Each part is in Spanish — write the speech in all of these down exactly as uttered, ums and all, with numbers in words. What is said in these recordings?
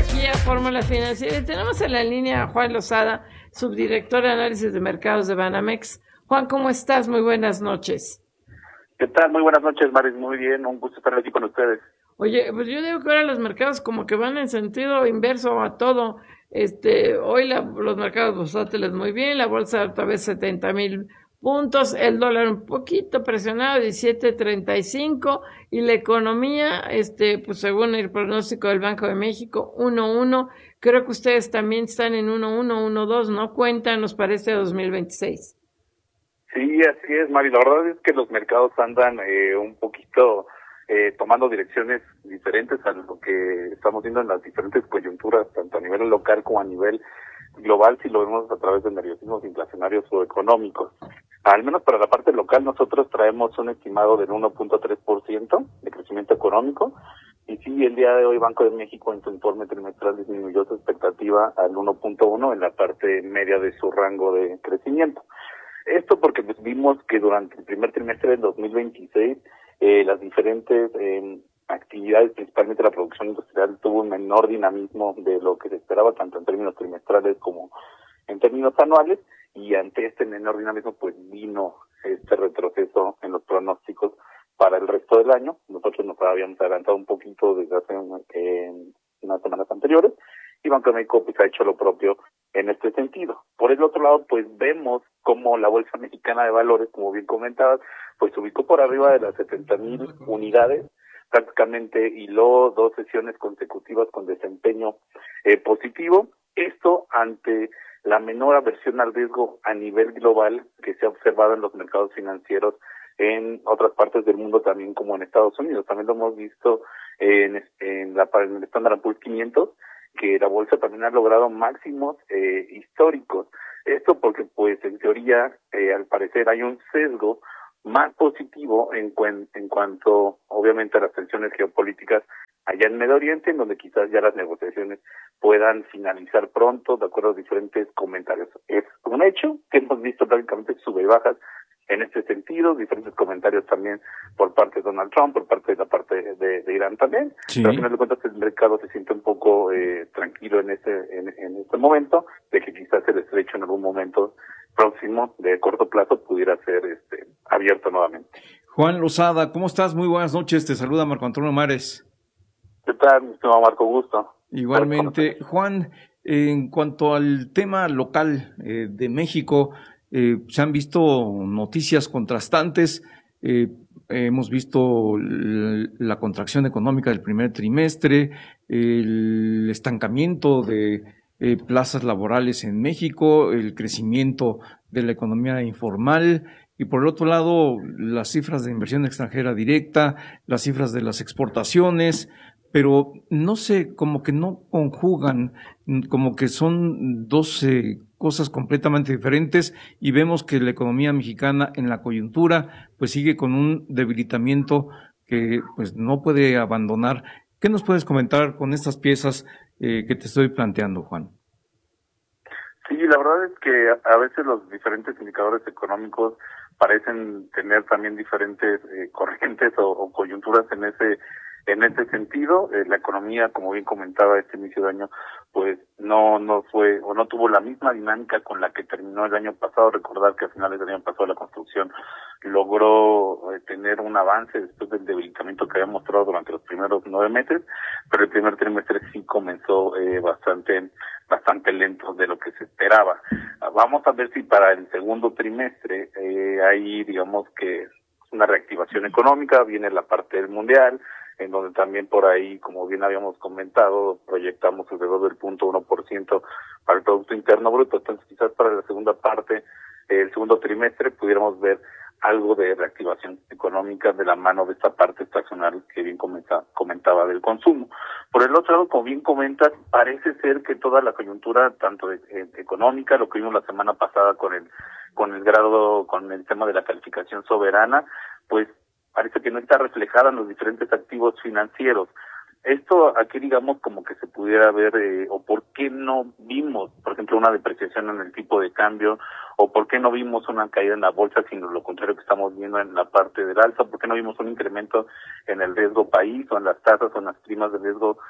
aquí a Fórmula Financiera y tenemos en la línea a Juan Lozada, subdirector de análisis de mercados de Banamex. Juan, ¿cómo estás? Muy buenas noches. ¿Qué tal? Muy buenas noches, Maris. Muy bien, un gusto estar aquí con ustedes. Oye, pues yo digo que ahora los mercados como que van en sentido inverso a todo. Este, hoy la, los mercados bursátiles muy bien, la bolsa otra vez setenta mil puntos, el dólar un poquito presionado, diecisiete treinta y cinco, y la economía, este, pues según el pronóstico del Banco de México, uno uno. Creo que ustedes también están en uno uno, uno dos, ¿no? Cuéntanos para este dos mil veintiséis. Sí, así es, Mari. La verdad es que los mercados andan eh, un poquito eh, tomando direcciones diferentes a lo que estamos viendo en las diferentes coyunturas, tanto a nivel local como a nivel global, si lo vemos a través de nerviosismos inflacionarios o económicos. Al menos para la parte local, nosotros traemos un estimado del uno punto tres por ciento de crecimiento económico. Y sí, el día de hoy Banco de México en su informe trimestral disminuyó su expectativa al uno punto uno en la parte media de su rango de crecimiento. Esto porque pues, vimos que durante el primer trimestre del dos mil veintiséis eh, las diferentes eh, actividades, principalmente la producción industrial, tuvo un menor dinamismo de lo que se esperaba, tanto en términos trimestrales como en términos anuales, y ante este menor dinamismo pues vino este retroceso en los pronósticos para el resto del año. Nosotros nos habíamos adelantado un poquito desde hace eh, unas semanas anteriores, y Banco de México pues ha hecho lo propio en este sentido. Por el otro lado, pues vemos como la Bolsa Mexicana de Valores, como bien comentabas, pues se ubicó por arriba de las setenta mil unidades, prácticamente hiló dos sesiones consecutivas con desempeño eh, positivo. Esto ante la menor aversión al riesgo a nivel global que se ha observado en los mercados financieros en otras partes del mundo, también como en Estados Unidos. También lo hemos visto en, en, la, en el Standard and Poor's quinientos, que la bolsa también ha logrado máximos eh, históricos. Esto porque, pues, en teoría, eh, al parecer hay un sesgo más positivo en, cuen, en cuanto, obviamente, a las tensiones geopolíticas allá en Medio Oriente, en donde quizás ya las negociaciones puedan finalizar pronto, de acuerdo a diferentes comentarios. Es un hecho que hemos visto prácticamente sube y bajas en este sentido, diferentes comentarios también por parte de Donald Trump, por parte de la parte de, de Irán también, sí. Pero al final de cuentas el mercado se siente un poco eh, tranquilo en este en, en este momento, de que quizás el estrecho en algún momento próximo, de corto plazo, pudiera ser este abierto nuevamente. Juan Lozada, ¿cómo estás? Muy buenas noches, te saluda Marco Antonio Mares. ¿Qué tal, mi estimado Marco? Gusto. Igualmente. Juan, en cuanto al tema local eh, de México, Eh, se han visto noticias contrastantes, eh, hemos visto l- la contracción económica del primer trimestre, el estancamiento de eh, plazas laborales en México, el crecimiento de la economía informal, y por el otro lado las cifras de inversión extranjera directa, las cifras de las exportaciones, pero no sé, como que no conjugan, como que son dos eh, cosas completamente diferentes, y vemos que la economía mexicana en la coyuntura pues sigue con un debilitamiento que pues no puede abandonar. ¿Qué nos puedes comentar con estas piezas eh, que te estoy planteando, Juan? Sí, la verdad es que a veces los diferentes indicadores económicos parecen tener también diferentes eh, corrientes o, o coyunturas en ese En ese sentido. Eh, la economía, como bien comentaba, este inicio de año, pues no no fue o no tuvo la misma dinámica con la que terminó el año pasado. Recordar que a finales del año pasado la construcción logró eh, tener un avance después del debilitamiento que había mostrado durante los primeros nueve meses, pero el primer trimestre sí comenzó eh, bastante bastante lento de lo que se esperaba. Vamos a ver si para el segundo trimestre eh, hay, digamos que una reactivación económica, viene la parte del mundial, en donde también por ahí, como bien habíamos comentado, proyectamos alrededor del punto uno por ciento para el Producto Interno Bruto. Entonces, quizás para la segunda parte, el segundo trimestre, pudiéramos ver algo de reactivación económica de la mano de esta parte estacional que bien comenta, comentaba del consumo. Por el otro lado, como bien comentas, parece ser que toda la coyuntura, tanto de, de, económica, lo que vimos la semana pasada con el con el grado, con el tema de la calificación soberana, pues parece que no está reflejada en los diferentes activos financieros. Esto aquí digamos como que se pudiera ver, eh, o por qué no vimos, por ejemplo, una depreciación en el tipo de cambio, o por qué no vimos una caída en la bolsa, sino lo contrario que estamos viendo en la parte del alza, por qué no vimos un incremento en el riesgo país, o en las tasas, o en las primas de riesgo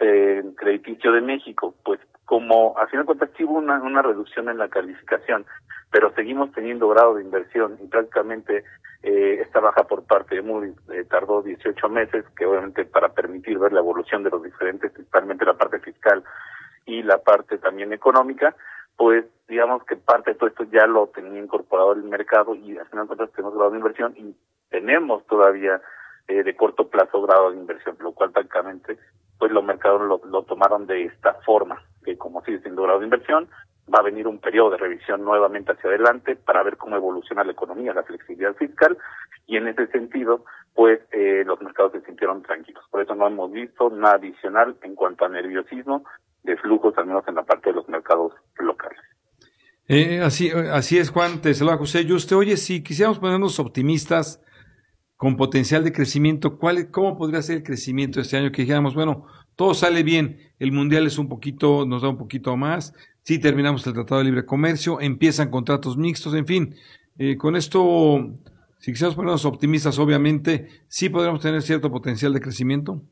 eh, crediticio de México, pues como a fin de cuentas sí hubo una, una reducción en la calificación, pero seguimos teniendo grado de inversión y prácticamente eh, esta baja por parte de Moody's eh, tardó dieciocho meses, que obviamente para permitir ver la evolución de los diferentes, principalmente la parte fiscal y la parte también económica, pues digamos que parte de todo esto ya lo tenía incorporado el mercado y al final de cuentas tenemos grado de inversión y tenemos todavía eh, de corto plazo grado de inversión, lo cual prácticamente pues los mercados lo, lo tomaron de esta forma, que como sigue siendo grado de inversión, va a venir un periodo de revisión nuevamente hacia adelante para ver cómo evoluciona la economía, la flexibilidad fiscal, y en ese sentido, pues eh, los mercados se sintieron tranquilos. Por eso no hemos visto nada adicional en cuanto a nerviosismo de flujos, al menos en la parte de los mercados locales. Eh, así, así es, Juan, te saluda José Yuste. Oye, si quisiéramos ponernos optimistas con potencial de crecimiento, ¿cuál, ¿cómo podría ser el crecimiento este año? Que dijéramos, bueno, todo sale bien, el mundial es un poquito, nos da un poquito más, sí terminamos el Tratado de Libre Comercio, empiezan contratos mixtos, en fin, eh, con esto, si quisiéramos ponernos optimistas, obviamente, sí podríamos tener cierto potencial de crecimiento.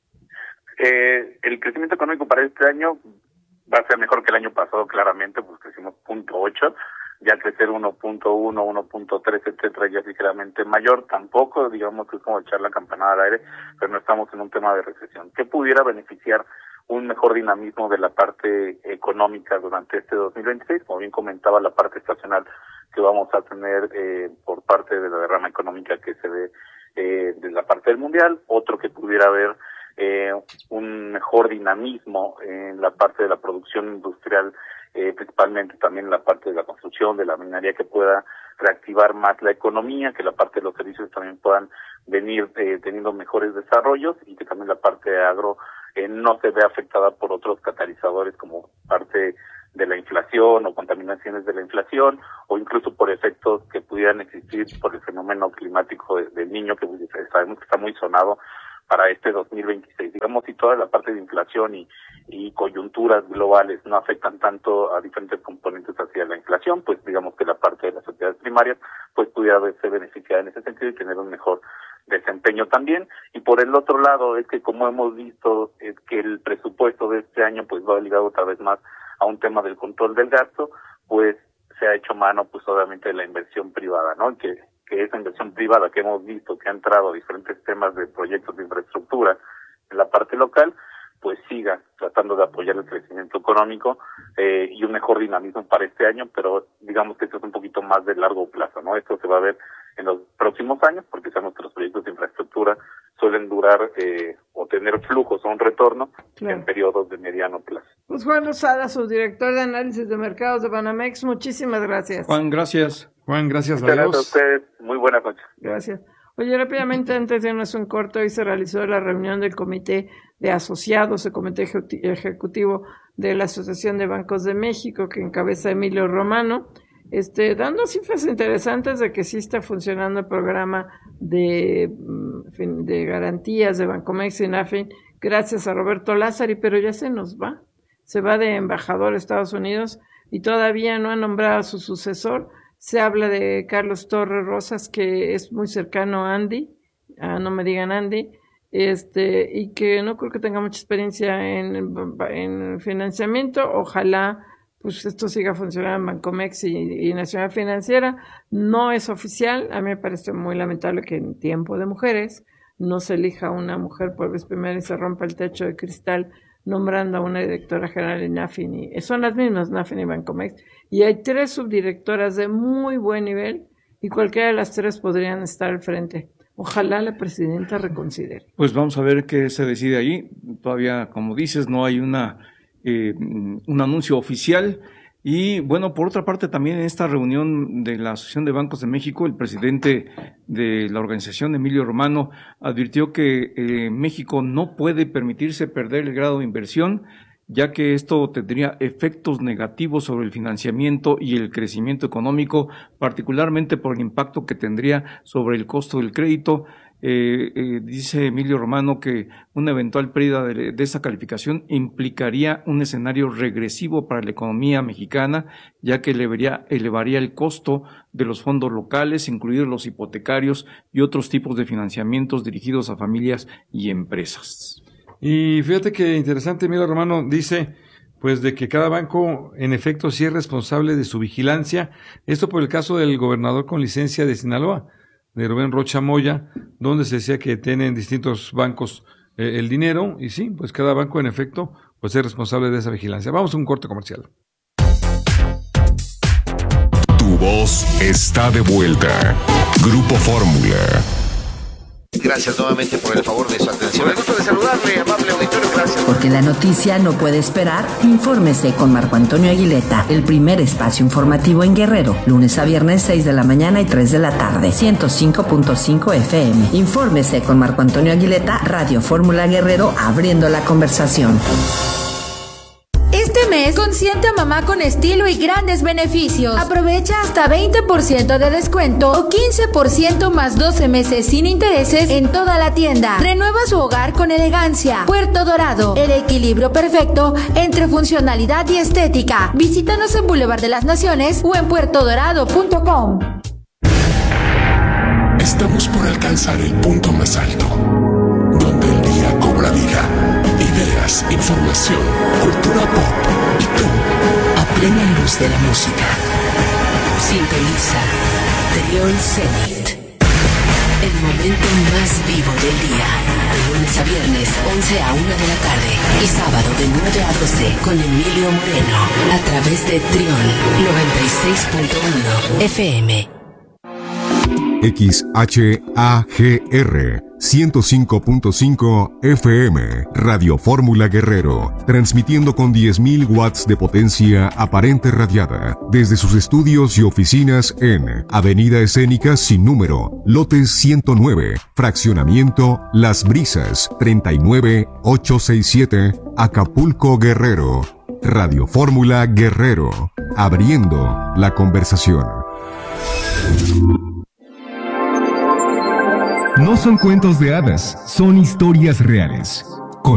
Eh, el crecimiento económico para este año va a ser mejor que el año pasado, claramente, pues crecimos punto ocho, ya crecer uno punto uno, uno punto tres, etcétera, ya es ligeramente mayor, tampoco, digamos que es como echar la campanada al aire, pero no estamos en un tema de recesión. ¿Qué pudiera beneficiar un mejor dinamismo de la parte económica durante este dos mil veintiséis? Como bien comentaba, la parte estacional que vamos a tener eh, por parte de la derrama económica que se ve eh, de la parte del mundial, otro que pudiera haber eh, un mejor dinamismo en la parte de la producción industrial, eh, principalmente también en la parte de la construcción, de la minería, que pueda reactivar más la economía, que la parte de los servicios también puedan venir eh, teniendo mejores desarrollos y que también la parte de agro eh, no se vea afectada por otros catalizadores como parte de la inflación o contaminaciones de la inflación o incluso por efectos que pudieran existir por el fenómeno climático de, del Niño, que sabemos que está muy sonado para este dos mil veintiséis. Digamos, si toda la parte de inflación y, y coyunturas globales no afectan tanto a diferentes componentes hacia la inflación, pues digamos que la parte de las actividades primarias pues pudiera verse beneficiada en ese sentido y tener un mejor desempeño también. Y por el otro lado es que, como hemos visto, es que el presupuesto de este año pues va ligado otra vez más a un tema del control del gasto, pues se ha hecho mano pues obviamente de la inversión privada, ¿no? Que que esa inversión privada que hemos visto que ha entrado a diferentes temas de proyectos de infraestructura en la parte local, pues siga tratando de apoyar el crecimiento económico eh, y un mejor dinamismo para este año, pero digamos que esto es un poquito más de largo plazo, ¿no? Esto se va a ver en los próximos años, porque sabemos que los proyectos de infraestructura suelen durar eh, o tener flujos o un retorno claro. en periodos de mediano plazo. Pues Juan Lozada, subdirector de análisis de mercados de Banamex, muchísimas gracias. Juan, gracias. Juan, gracias Muchas a Dios. Gracias a ustedes, muy buenas noches. Gracias. Oye, rápidamente, antes de irnos un corto, hoy se realizó la reunión del Comité de Asociados, el Comité Ejecutivo de la Asociación de Bancos de México, que encabeza Emilio Romano, este, dando cifras interesantes de que sí está funcionando el programa de, de garantías de Bancomex y Nafin, gracias a Roberto Lázari, pero ya se nos va. Se va de embajador a Estados Unidos y todavía no ha nombrado a su sucesor. Se habla de Carlos Torres Rosas, que es muy cercano a Andy, a no me digan Andy, este, y que no creo que tenga mucha experiencia en, en financiamiento. Ojalá pues esto siga funcionando en Bancomex y, y Nacional Financiera. No es oficial, a mí me parece muy lamentable que en tiempo de mujeres no se elija una mujer por vez primera y se rompa el techo de cristal nombrando a una directora general en Nafin, y son las mismas, Nafin y Bancomex, y hay tres subdirectoras de muy buen nivel, y cualquiera de las tres podrían estar al frente. Ojalá la presidenta reconsidere. Pues vamos a ver qué se decide ahí. Todavía, como dices, no hay una eh, un anuncio oficial. Y bueno, por otra parte, también en esta reunión de la Asociación de Bancos de México, el presidente de la organización, Emilio Romano, advirtió que eh, México no puede permitirse perder el grado de inversión, ya que esto tendría efectos negativos sobre el financiamiento y el crecimiento económico, particularmente por el impacto que tendría sobre el costo del crédito. Eh, eh, dice Emilio Romano que una eventual pérdida de, de esa calificación implicaría un escenario regresivo para la economía mexicana, ya que elevaría, elevaría el costo de los fondos locales, incluidos los hipotecarios y otros tipos de financiamientos dirigidos a familias y empresas. Y fíjate que interesante, mira, Romano, dice, pues de que cada banco, en efecto, sí es responsable de su vigilancia. Esto por el caso del gobernador con licencia de Sinaloa, de Rubén Rocha Moya, donde se decía que tienen distintos bancos eh, el dinero, y sí, pues cada banco, en efecto, pues es responsable de esa vigilancia. Vamos a un corte comercial. Tu voz está de vuelta. Grupo Fórmula. Gracias nuevamente por el favor de su atención. Me gusto de saludarle, amable auditorio, gracias. Porque la noticia no puede esperar, infórmese con Marco Antonio Aguileta, el primer espacio informativo en Guerrero, lunes a viernes seis de la mañana y tres de la tarde, ciento cinco punto cinco F M. Infórmese con Marco Antonio Aguileta, Radio Fórmula Guerrero, abriendo la conversación. Este mes consiente a mamá con estilo y grandes beneficios. Aprovecha hasta veinte por ciento de descuento o quince por ciento más doce meses sin intereses en toda la tienda. Renueva su hogar con elegancia. Puerto Dorado, el equilibrio perfecto entre funcionalidad y estética. Visítanos en Boulevard de las Naciones o en puerto dorado punto com. Estamos por alcanzar el punto más alto, donde el día cobra vida. Ideas, información, cultura pop y tú, a plena luz de la música. Sintoniza Triol Zenit, el momento más vivo del día, de lunes a viernes, once a una de la tarde, y sábado de nueve a doce con Emilio Moreno, a través de Triol noventa y seis punto uno F M. X H A G R ciento cinco punto cinco F M, Radio Fórmula Guerrero, transmitiendo con diez mil watts de potencia aparente radiada, desde sus estudios y oficinas en Avenida Escénica sin número, lote ciento nueve, fraccionamiento Las Brisas, treinta y nueve ochocientos sesenta y siete, Acapulco, Guerrero. Radio Fórmula Guerrero, abriendo la conversación. No son cuentos de hadas, son historias reales.